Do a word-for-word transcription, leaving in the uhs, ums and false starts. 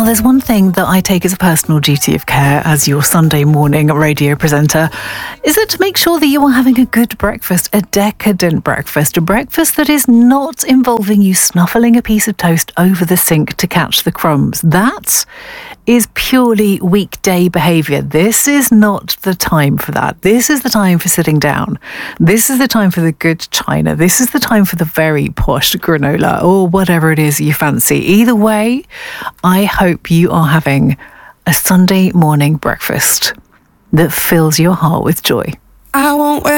there's one thing that I take as a personal duty of care as your Sunday morning radio presenter, is it to make sure that you are having a good breakfast, a decadent breakfast, a breakfast that is not involving you snuffling a piece of toast over the sink to catch the crumbs. That is purely weekday behaviour. This is not the time for that. This is the time for sitting down. This is the time for the good china. This is the time for the very posh granola or whatever it is you fancy. Either way, I hope you are having a Sunday morning breakfast that fills your heart with joy. I won't wear